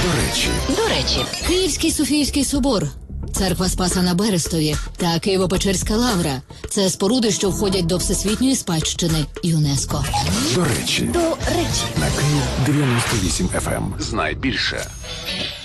До речі, Київський Софійський собор, Церква Спаса на Берестові та Києво-Печерська лавра – це споруди, що входять до всесвітньої спадщини ЮНЕСКО. До речі. до речі. На Київ 98 FM. Знай більше.